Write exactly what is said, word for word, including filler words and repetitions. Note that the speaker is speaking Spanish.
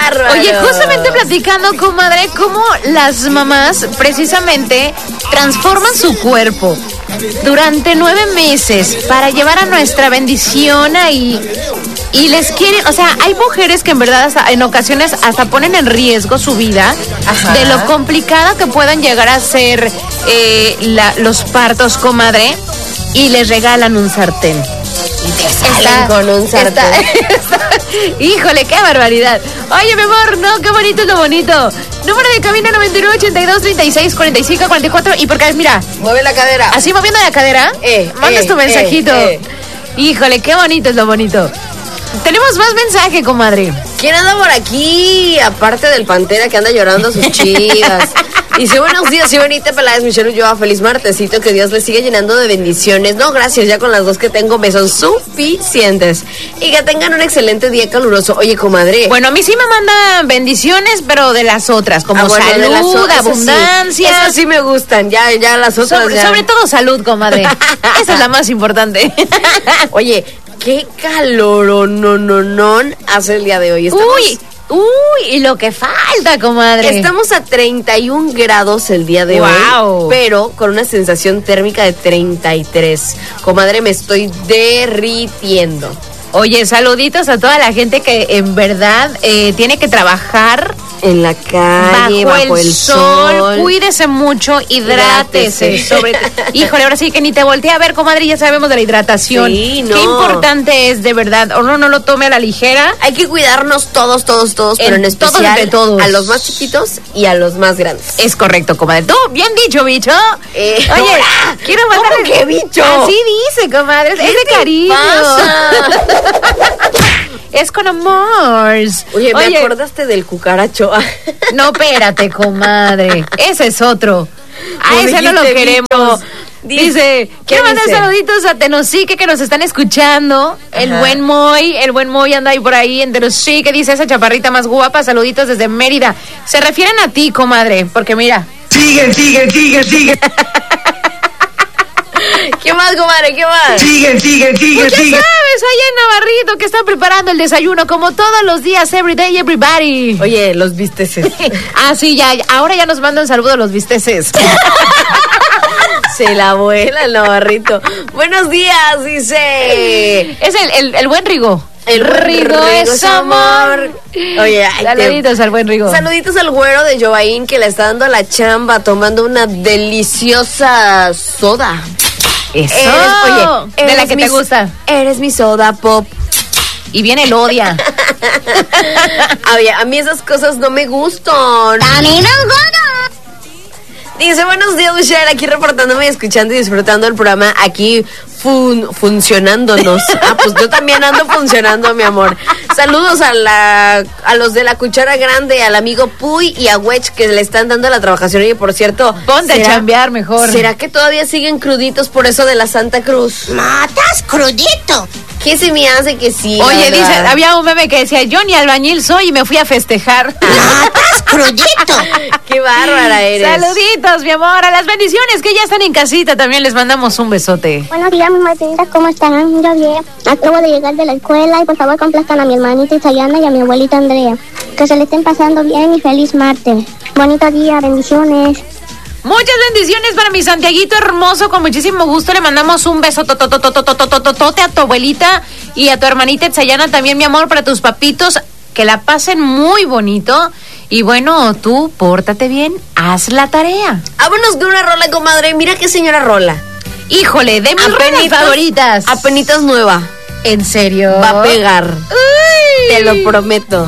bárbaro! Oye, justamente platicando, comadre, cómo las mamás precisamente transforman su cuerpo durante nueve meses para llevar a nuestra bendición ahí. Y les quieren, o sea, hay mujeres que en verdad hasta, en ocasiones hasta ponen en riesgo su vida. Ajá. De lo complicada que puedan llegar a ser eh, la, los partos, comadre, y les regalan un sartén. Y te salen está, con un sartén. Está, está, híjole, qué barbaridad. Oye, mi amor, no, qué bonito es lo bonito. Número de cabina noventa y nueve, ochenta y dos, treinta y seis, cuarenta y cinco, cuarenta y cuatro. Y porque, mira, mueve la cadera. Así moviendo la cadera, eh, mandas eh, tu mensajito. Eh, eh. Híjole, qué bonito es lo bonito. Tenemos más mensaje, comadre. ¿Quién anda por aquí? Aparte del Pantera que anda llorando a sus chivas. Dice, buenos días, soy Benita Peláez, Michelle Ulloa, feliz martesito, que Dios les siga llenando de bendiciones. No, gracias, ya con las dos que tengo me son suficientes. Y que tengan un excelente día caluroso. Oye, comadre. Bueno, a mí sí me mandan bendiciones, pero de las otras, como ah, bueno, salud, las o- abundancia. Esas sí, sí me gustan, ya, ya las otras. Sobre, ya. sobre todo salud, comadre. Esa es la más importante. Oye, qué calor, no, no, no, hace el día de hoy. Estamos... Uy, uy, y lo que falta, comadre. Estamos a treinta y un grados el día de wow. hoy, pero con una sensación térmica de treinta y tres. Comadre, me estoy derritiendo. Oye, saluditos a toda la gente que en verdad eh, tiene que trabajar en la calle, bajo, bajo el, el sol. sol. Cuídese mucho, hidrátese. Sobre t- Híjole, ahora sí que ni te volteé a ver, comadre, ya sabemos de la hidratación. Sí, no. Qué importante es, de verdad. Uno no lo tome a la ligera. Hay que cuidarnos todos, todos, todos, en pero en especial todos de todos. A los más chiquitos y a los más grandes. Es correcto, comadre. Tú, bien dicho, bicho. Eh, Oye, hola. quiero mandarle... ¿Cómo que bicho? Así dice, comadre. Es de cariño. Es con amor. Oye, ¿me Oye, acordaste del cucaracho? No, espérate, comadre. Ese es otro. A ese no lo queremos. Dice, quiero mandar saluditos a Tenosique que nos están escuchando. Ajá. El buen Moy, el buen Moy anda ahí por ahí en Tenosique, dice esa chaparrita más guapa. Saluditos desde Mérida. Se refieren a ti, comadre, porque mira. Siguen, siguen, siguen, siguen. ¿Qué más, comadre? ¿Qué más? Siguen, siguen, siguen, pues ya siguen. sabes, allá en Navarrito que están preparando el desayuno como todos los días, every day, everybody. Oye, los bisteces. Ah, sí, ya, ahora ya nos mandan saludos los bisteces. Se la vuela el Navarrito. Buenos días, dice. Es el, el, el buen Rigo. El Rigo, Rigo es amor. Oye, ay, saluditos te... al buen Rigo. Saluditos al güero de Joaín que le está dando la chamba tomando una deliciosa soda. Eso. Eres, oye, eres de la que mi, te gusta. Eres mi soda pop. Y viene el odia. Oye, a mí esas cosas no me gustan. A mí no me Dice, buenos días, Michelle, aquí reportándome y escuchando y disfrutando el programa, aquí fun, funcionándonos. Ah, pues yo también ando funcionando, mi amor. Saludos a la a los de la cuchara grande, al amigo Puy y a Wedge que le están dando la trabajación. Oye, por cierto, ponte a chambear mejor. ¿Será que todavía siguen cruditos por eso de la Santa Cruz? ¡Matas crudito! ¿Qué se me hace que sí? Oye, dice, había un meme que decía, yo ni albañil soy y me fui a festejar. ¡Matas crudito! ¡Qué bárbara eres! Saluditos, mi amor, a las bendiciones que ya están en casita, también les mandamos un besote. Buenos días, mis madrinas, ¿cómo están? Yo bien. Acabo de llegar de la escuela y por favor complazcan a mi hermanita Isayana y a mi abuelita Andrea. Que se le estén pasando bien y feliz martes. Bonito día, bendiciones. Muchas bendiciones para mi Santiaguito hermoso, con muchísimo gusto le mandamos un beso totototototototote a tu abuelita y a tu hermanita Itzayana también, mi amor, para tus papitos, que la pasen muy bonito y bueno, tú pórtate bien, haz la tarea. Vámonos con una rola, comadre, mira qué señora rola. Híjole, de mis rolas favoritas. Apenitas nueva. ¿En serio? Va a pegar. Uy. Te lo prometo.